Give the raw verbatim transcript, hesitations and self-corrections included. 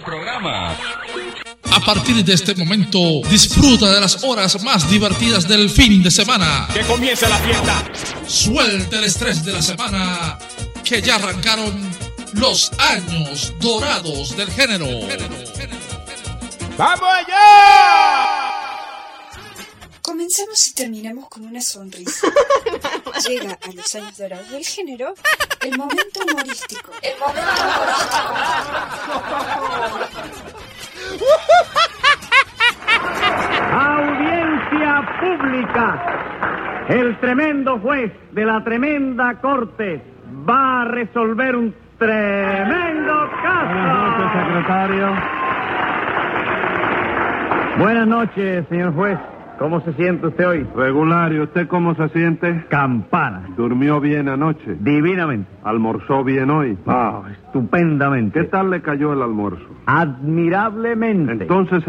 programa. A partir de este momento, disfruta de las horas más divertidas del fin de semana. ¡Que comience la fiesta! Suelta el estrés de la semana, que ya arrancaron los años dorados del género. ¡Vamos allá! Comencemos y terminamos con una sonrisa. Llega a los años dorados del género el momento humorístico. El momento Audiencia pública. El tremendo juez de la tremenda corte va a resolver un tremendo caso. Buenas noches, secretario. Buenas noches, señor juez. ¿Cómo se siente usted hoy? Regular. ¿Y usted cómo se siente? Campana. ¿Durmió bien anoche? Divinamente. ¿Almorzó bien hoy? Ah, estupendamente. ¿Qué tal le cayó el almuerzo? Admirablemente. Entonces